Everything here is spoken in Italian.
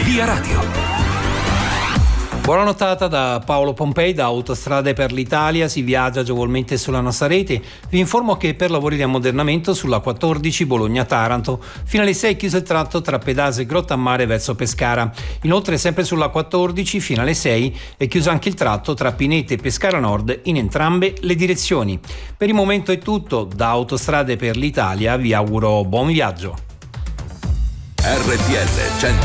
Via Radio. Buona nottata da Paolo Pompei, da Autostrade per l'Italia. Si viaggia agevolmente sulla nostra rete. Vi informo che per lavori di ammodernamento sulla 14 Bologna-Taranto fino alle 6 chiuso il tratto tra Pedase e Grottammare verso Pescara. Inoltre sempre sulla 14 fino alle 6 è chiuso anche il tratto tra Pinete e Pescara Nord in entrambe le direzioni. Per il momento è tutto. Da Autostrade per l'Italia vi auguro buon viaggio. RTL 100.